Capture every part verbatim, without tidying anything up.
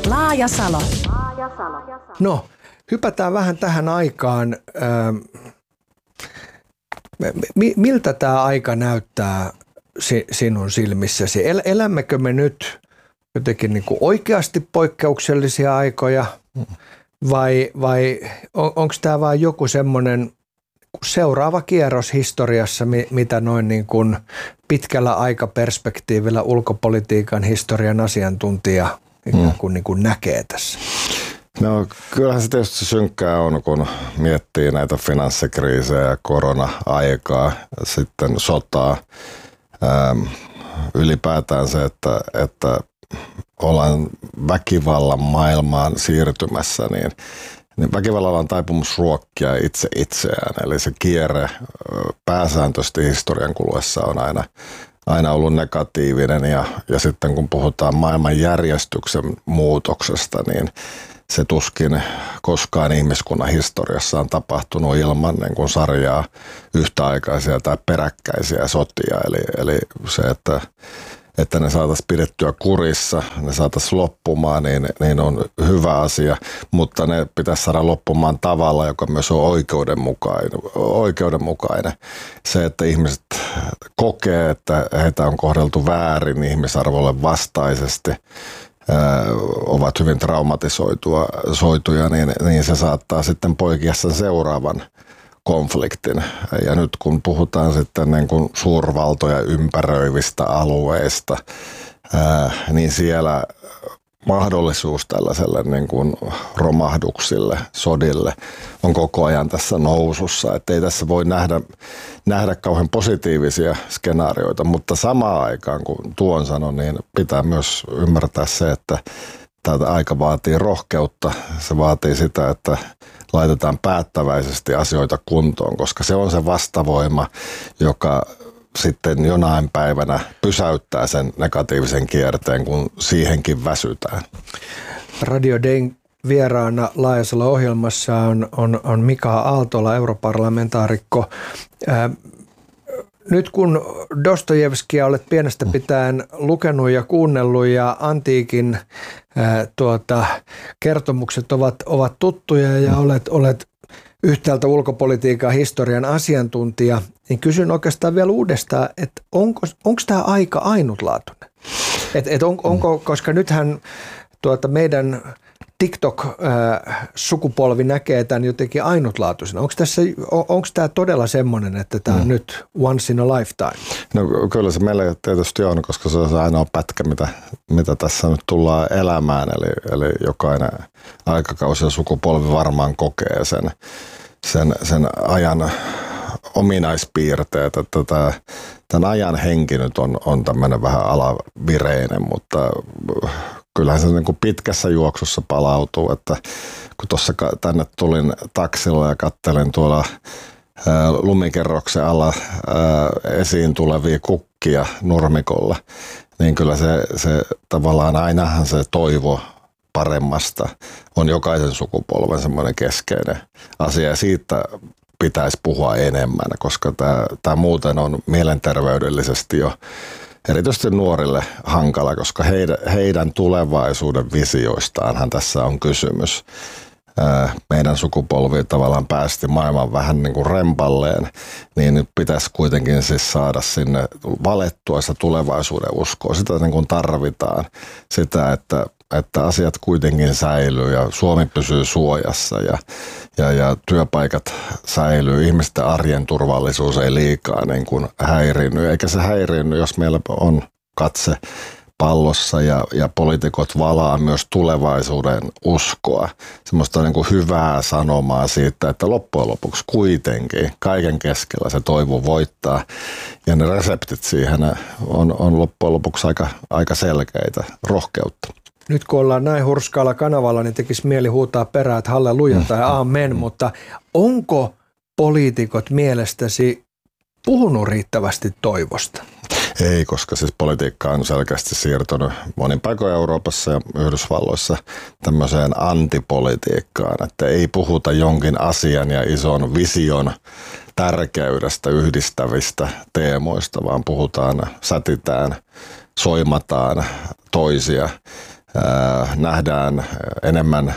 Laajasalo. No, hypätään vähän tähän aikaan. Miltä tämä aika näyttää sinun silmissäsi? Elämmekö me nyt jotenkin niin kuin oikeasti poikkeuksellisia aikoja vai, vai on, onko tämä vain joku semmoinen seuraava kierros historiassa, mitä noin niin kuin pitkällä aikaperspektiivillä ulkopolitiikan historian asiantuntija ikään kuin, niin kuin näkee tässä? No kyllähän se tietysti synkkää on, kun miettii näitä finanssikriisejä ja korona-aikaa, sitten sotaa, ähm, ylipäätään se, että, että ollaan väkivallan maailmaan siirtymässä, niin, niin väkivallalla on taipumus ruokkia itse itseään, eli se kierre pääsääntöisesti historian kuluessa on aina aina ollut negatiivinen ja, ja sitten kun puhutaan maailmanjärjestyksen muutoksesta, niin se tuskin koskaan ihmiskunnan historiassa on tapahtunut ilman niin kuin sarjaa yhtäaikaisia tai peräkkäisiä sotia. Eli, eli se, että, että ne saataisiin pidettyä kurissa, ne saataisiin loppumaan, niin, niin on hyvä asia, mutta ne pitäisi saada loppumaan tavalla, joka myös on oikeudenmukainen. oikeudenmukainen. Se, että ihmiset kokee, että heitä on kohdeltu väärin ihmisarvolle vastaisesti, ovat hyvin traumatisoituja, niin, niin se saattaa sitten poikia sen seuraavan konfliktin. Ja nyt kun puhutaan sitten niin kuin suurvaltoja ympäröivistä alueista, ää, niin siellä mahdollisuus tällaiselle niin kuin romahduksille, sodille on koko ajan tässä nousussa. Että ei tässä voi nähdä, nähdä kauhean positiivisia skenaarioita, mutta samaan aikaan, kun tuon sanon, niin pitää myös ymmärtää se, että tämä aika vaatii rohkeutta. Se vaatii sitä, että laitetaan päättäväisesti asioita kuntoon, koska se on se vastavoima, joka sitten jonain päivänä pysäyttää sen negatiivisen kierteen, kun siihenkin väsytään. Radio Dayn vieraana Laajasalo-ohjelmassa on, on, on Mika Aaltola, europarlamentaarikko. Ää, nyt kun Dostojevskia olet pienestä pitäen lukenut ja kuunnellut ja antiikin ää, tuota, kertomukset ovat, ovat tuttuja ja olet, olet yhtäältä ulkopolitiikan historian asiantuntija, niin kysyn oikeastaan vielä uudestaan, että onko, onko tämä aika ainutlaatuinen? Et, et on, onko, koska nythän tuota meidän TikTok-sukupolvi näkee tämän jotenkin ainutlaatuisena. Onko, tässä, on, onko tämä todella semmoinen, että tämä on mm. nyt once in a lifetime? No kyllä se meille tietysti on, koska se on se ainoa pätkä, mitä, mitä tässä nyt tullaan elämään. Eli, eli jokainen aikakausi ja sukupolvi varmaan kokee sen, sen, sen ajan ominaispiirteet, että tämä, tämän ajan henki nyt on, on tämmöinen vähän alavireinen, mutta kyllähän se niin kuin pitkässä juoksussa palautuu, että kun tuossa tänne tulin taksilla ja kattelin tuolla ää, lumikerroksen alla ää, esiin tulevia kukkia nurmikolla, niin kyllä se, se tavallaan ainahan se toivo paremmasta on jokaisen sukupolven semmoinen keskeinen asia ja siitä pitäisi puhua enemmän, koska tämä, tämä muuten on mielenterveydellisesti jo erityisesti nuorille hankala, koska heidän, heidän tulevaisuuden visioistaanhan tässä on kysymys. Meidän sukupolvi tavallaan päästi maailman vähän niin kuin rempalleen, niin nyt pitäisi kuitenkin siis saada sinne valettua sitä tulevaisuuden uskoa. Sitä niin kuin tarvitaan, sitä, että, että asiat kuitenkin säilyy ja Suomi pysyy suojassa ja, ja, ja työpaikat säilyy. Ihmisten arjen turvallisuus ei liikaa niin kuin häiriinny, eikä se häiriinny, jos meillä on katse pallossa ja, ja poliitikot valaa myös tulevaisuuden uskoa, semmoista niin kuin hyvää sanomaa siitä, että loppujen lopuksi kuitenkin kaiken keskellä se toivo voittaa ja ne reseptit siihen on, on loppujen lopuksi aika, aika selkeitä, rohkeutta. Nyt kun ollaan näin hurskaalla kanavalla, niin tekisi mieli huutaa perään, että halleluja tai aamen, mutta onko poliitikot mielestäsi puhunut riittävästi toivosta? Ei, koska siis politiikka on selkeästi siirtynyt monin paikoin Euroopassa ja Yhdysvalloissa tämmöiseen antipolitiikkaan, että ei puhuta jonkin asian ja ison vision tärkeydestä yhdistävistä teemoista, vaan puhutaan, sätitään, soimataan toisia. nähdään enemmän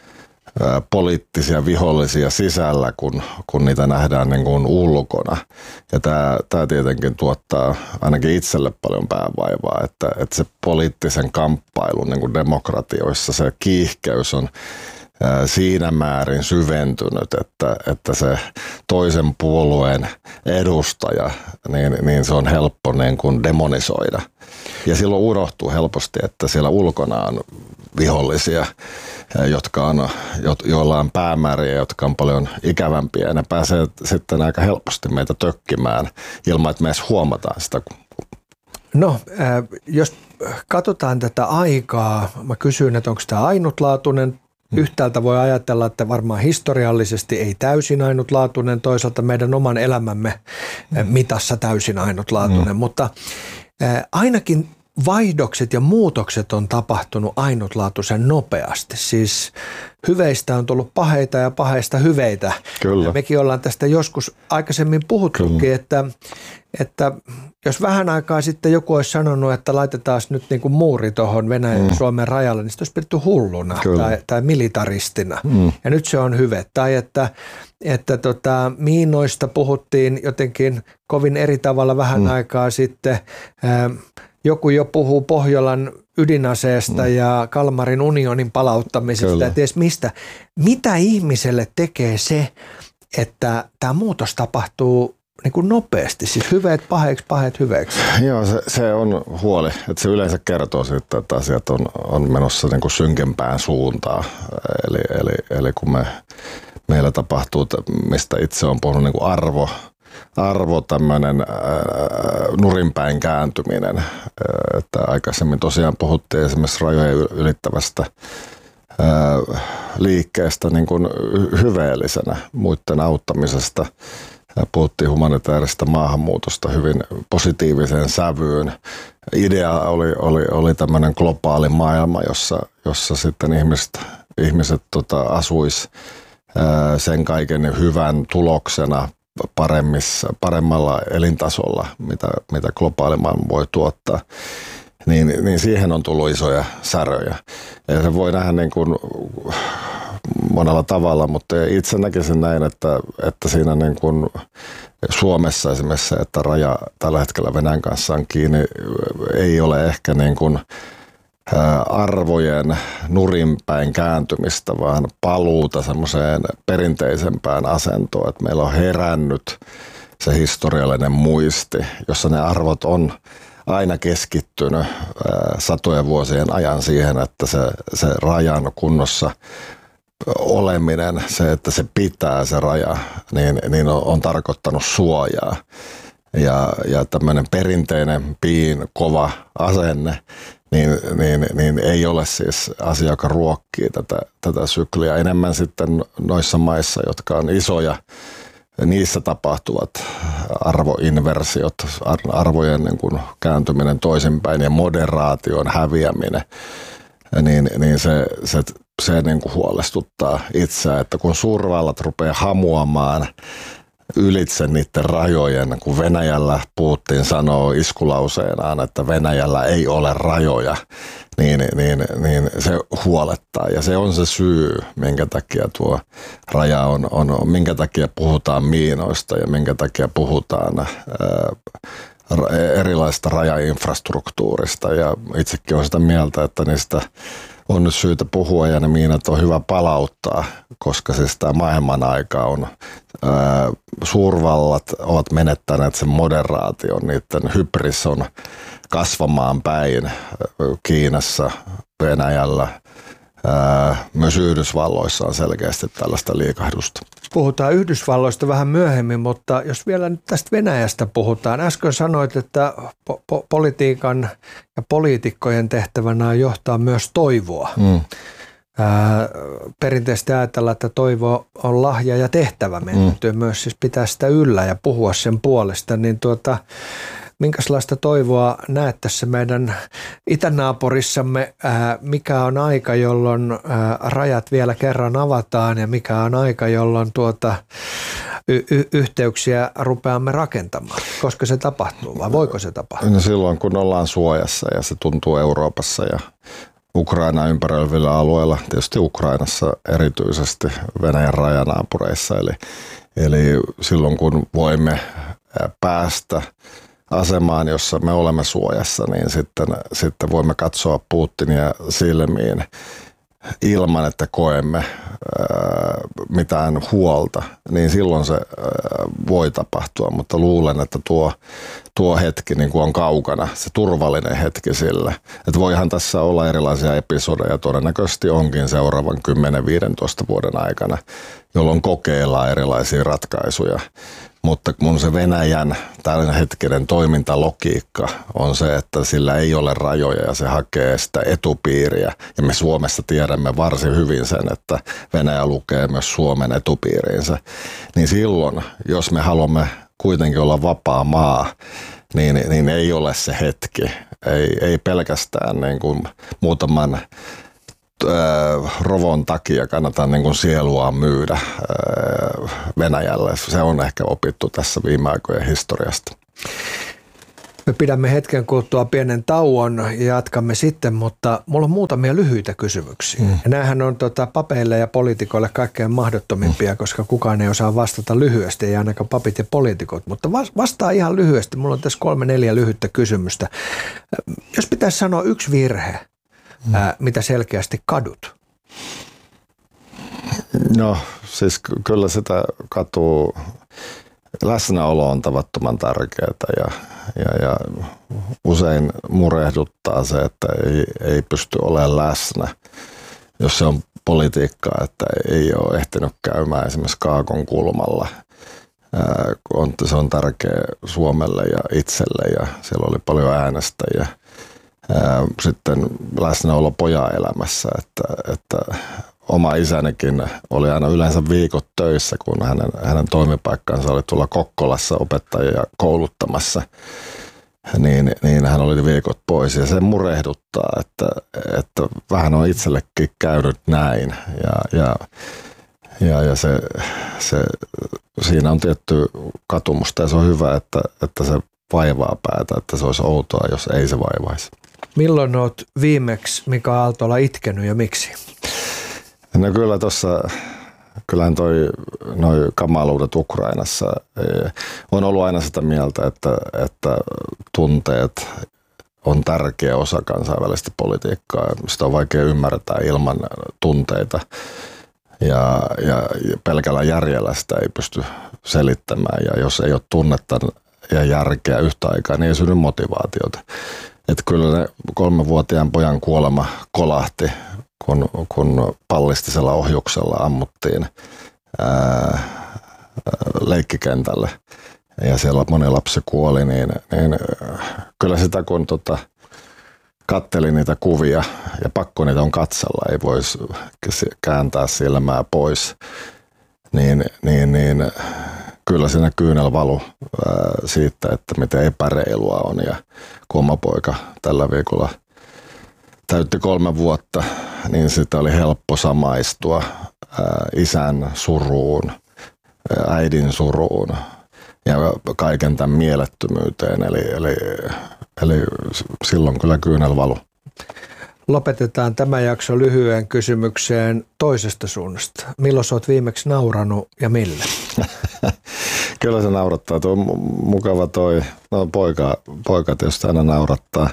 poliittisia vihollisia sisällä, kun, kun niitä nähdään niin kuin ulkona. Ja tämä, tämä tietenkin tuottaa ainakin itselle paljon päävaivaa, että, että se poliittisen kamppailun niin kuin demokratioissa se kiihkeys on siinä määrin syventynyt, että, että se toisen puolueen edustaja, niin, niin se on helppo niin kuin demonisoida. Ja silloin unohtuu helposti, että siellä ulkona on vihollisia, jotka on, joilla on päämääriä, jotka on paljon ikävämpiä. Ja ne pääsee sitten aika helposti meitä tökkimään ilman, että me edes huomataan sitä. No, äh, jos katsotaan tätä aikaa, mä kysyn, että onko tämä ainutlaatuinen. Yhtäältä voi ajatella, että varmaan historiallisesti ei täysin ainutlaatuinen, toisaalta meidän oman elämämme mitassa täysin ainutlaatuinen, mm. mutta ainakin vaihdokset ja muutokset on tapahtunut ainutlaatuisen nopeasti. Siis hyveistä on tullut paheita ja paheista hyveitä. Kyllä. Ja mekin ollaan tästä joskus aikaisemmin puhuttukin, että, että jos vähän aikaa sitten joku olisi sanonut, että laitetaan nyt niin kuin muuri tuohon Venäjän ja Suomen rajalle, niin sitä olisi pidetty hulluna tai, tai militaristina. Mm. Ja nyt se on hyve. Tai että, että tota, miinoista puhuttiin jotenkin kovin eri tavalla vähän mm. aikaa sitten. Joku jo puhuu Pohjolan ydinaseesta mm. ja Kalmarin unionin palauttamisesta Kyllä. ja ties mistä. Mitä ihmiselle tekee se, että tämä muutos tapahtuu niin kuin nopeasti, siis hyveet paheiksi, paheet hyveiksi? Joo, se, se on huoli, että se yleensä kertoo siitä, että asiat on, on menossa niin kuin synkempään suuntaan. Eli, eli, eli kun me, meillä tapahtuu, mistä itse on puhunut, niin kuin arvo, arvo tämmöinen nurinpäin kääntyminen, että aikaisemmin tosiaan puhuttiin esimerkiksi rajojen ylittävästä ää, liikkeestä niin kuin hyveellisenä, muiden auttamisesta. Puhuttiin humanitaarista maahanmuutosta hyvin positiiviseen sävyyn. Idea oli, oli, oli tämmöinen globaali maailma, jossa, jossa sitten ihmiset, ihmiset tota, asuis ää, sen kaiken hyvän tuloksena paremmalla elintasolla, mitä, mitä globaali maailma voi tuottaa, niin, niin siihen on tullut isoja säröjä. Ja se voi nähdä niin kuin monella tavalla, mutta itse näkisin näin, että, että siinä niin kuin Suomessa esimerkiksi, että raja tällä hetkellä Venäjän kanssa on kiinni, ei ole ehkä niin kuin arvojen nurinpäin kääntymistä, vaan paluuta semmoiseen perinteisempään asentoon, että meillä on herännyt se historiallinen muisti, jossa ne arvot on aina keskittynyt satojen vuosien ajan siihen, että se, se rajan kunnossa oleminen, se, että se pitää se raja, niin, niin on, on tarkoittanut suojaa. Ja, ja tämmöinen perinteinen piin kova asenne, niin, niin, niin ei ole siis asia, joka ruokkii tätä, tätä sykliä. Enemmän sitten noissa maissa, jotka on isoja, niissä tapahtuvat arvoinversiot, arvojen niin kuin kääntyminen toisinpäin ja moderaation häviäminen, niin, niin se, se, se niin kuin huolestuttaa itseä, että kun suurvallat rupeaa hamuamaan ylitse niiden rajojen, kun Venäjällä Putin sanoo iskulauseenaan, että Venäjällä ei ole rajoja, niin, niin, niin se huolettaa. Ja se on se syy, minkä takia tuo raja on, on minkä takia puhutaan miinoista ja minkä takia puhutaan ää, erilaista rajainfrastruktuurista. Ja itsekin olen sitä mieltä, että niistä on nyt syytä puhua ja ne miinat on hyvä palauttaa, koska siis tämä maailman aika on, ää, suurvallat ovat menettäneet sen moderaation, niiden hybris on kasvamaan päin Kiinassa, Venäjällä, ää, myös Yhdysvalloissa on selkeästi tällaista liikahdusta. Puhutaan Yhdysvalloista vähän myöhemmin, mutta jos vielä nyt tästä Venäjästä puhutaan. Äsken sanoit, että po- po- politiikan ja poliitikkojen tehtävänä on johtaa myös toivoa. Mm. Ää, perinteisesti ajatellaan, että toivo on lahja ja tehtävä. Meidän mm. täytyy myös siis pitää sitä yllä ja puhua sen puolesta. Niin tuota, minkälaista toivoa näet tässä meidän itänaapurissamme, ää, mikä on aika, jolloin ää, rajat vielä kerran avataan ja mikä on aika, jolloin tuota, y- y- yhteyksiä rupeamme rakentamaan? Koska se tapahtuu vai voiko se tapahtua? No silloin kun ollaan suojassa ja se tuntuu Euroopassa ja Ukraina ympäröivillä alueilla, tietysti Ukrainassa erityisesti Venäjän rajanaapureissa. Eli, eli silloin kun voimme päästä asemaan, jossa me olemme suojassa, niin sitten, sitten voimme katsoa Putinia silmiin ilman, että koemme ää, mitään huolta, niin silloin se ää, voi tapahtua, mutta luulen, että tuo, tuo hetki niin kuin on kaukana, se turvallinen hetki sille. Että voihan tässä olla erilaisia episodeja, todennäköisesti onkin seuraavan kymmenen viisitoista vuoden aikana, jolloin kokeillaan erilaisia ratkaisuja. Mutta mun se Venäjän tällainen hetkinen toimintalogiikka on se, että sillä ei ole rajoja ja se hakee sitä etupiiriä. Ja me Suomessa tiedämme varsin hyvin sen, että Venäjä lukee myös Suomen etupiiriinsä. Niin silloin, jos me haluamme kuitenkin olla vapaa maa, niin, niin ei ole se hetki. Ei, ei pelkästään niin kuin muutaman rovon takia kannattaa niin kuin sielua myydä Venäjälle. Se on ehkä opittu tässä viime aikojen historiasta. Me pidämme hetken kuluttua pienen tauon ja jatkamme sitten, mutta mulla on muutamia lyhyitä kysymyksiä. Mm. Ja näähän on tota, papeille ja poliitikoille kaikkein mahdottomimpia, mm. koska kukaan ei osaa vastata lyhyesti, ei ainakaan papit ja poliitikot, mutta vastaa ihan lyhyesti. Mulla on tässä kolme neljä lyhyttä kysymystä. Jos pitäisi sanoa yksi virhe, mm. ää, mitä selkeästi kadut? No siis kyllä sitä katuu. Läsnäolo on tavattoman tärkeää ja, ja, ja usein murehduttaa se, että ei, ei pysty olemaan läsnä, jos se on politiikkaa, että ei ole ehtinyt käymään esimerkiksi Kaakon kulmalla. Ää, on, se on tärkeä Suomelle ja itselle ja siellä oli paljon äänestäjiä. Ää, sitten läsnäolo pojan elämässä, että, että oma isänikin oli aina yleensä viikot töissä, kun hänen, hänen toimipaikkansa oli tuolla Kokkolassa opettajia kouluttamassa, niin, niin hän oli viikot pois. Ja se murehduttaa, että, että vähän on itsellekin käynyt näin. Ja, ja, ja, ja se, se, siinä on tietty katumusta ja se on hyvä, että, että se vaivaa päätä, että se olisi outoa, jos ei se vaivaisi. Milloin olet viimeksi Mika Aaltola itkenyt ja miksi? No kyllä tuossa, kyllähän toi noi kamaluudet Ukrainassa on ollut aina sitä mieltä, että, että tunteet on tärkeä osa kansainvälistä politiikkaa. Sitä on vaikea ymmärtää ilman tunteita ja, ja pelkällä järjellä sitä ei pysty selittämään ja jos ei ole tunnetta ja järkeä yhtä aikaa, niin ei synny motivaatiota. Että kyllä ne kolmevuotiaan pojan kuolema kolahti, kun, kun pallistisella ohjuksella ammuttiin ää, leikkikentälle ja siellä moni lapsi kuoli, niin, niin kyllä sitä kun tota, kattelin niitä kuvia ja pakko niitä on katsella, ei voisi kääntää silmää pois, niin, niin, niin kyllä siinä kyynel valu ää, siitä, että miten epäreilua on ja kun oma poika tällä viikolla täytti kolme vuotta, niin sitä oli helppo samaistua ää, isän suruun, ää, äidin suruun ja kaiken tämän mielettömyyteen. Eli, eli, eli silloin kyllä kyynel valu. Lopetetaan tämä jakso lyhyen kysymykseen toisesta suunnasta. Milloin sä oot viimeksi nauranut ja millä? Kyllä se naurattaa. Tuo on mukava toi, no poika, poika tietysti aina naurattaa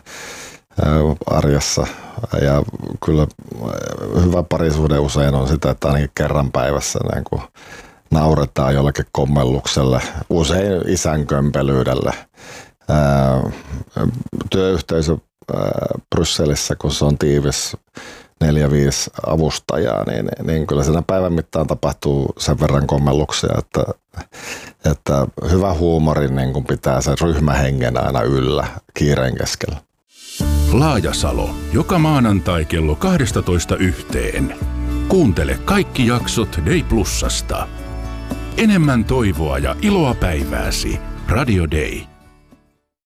arjessa ja kyllä hyvä parisuhde usein on sitä, että ainakin kerran päivässä niin kun nauretaan jollekin kommellukselle, usein isän kömpelyydelle. Ää, työyhteisö ää, Brysselissä, kun se on tiivis neljä viisi avustajaa, niin, niin kyllä siinä päivän mittaan tapahtuu sen verran kommelluksia, että, että hyvä huumori niin kun pitää sen ryhmähengen aina yllä kiireen keskellä. Laajasalo. Joka maanantai kello kaksitoista yhteen. Kuuntele kaikki jaksot Day Plusasta. Enemmän toivoa ja iloa päivääsi. Radio Day.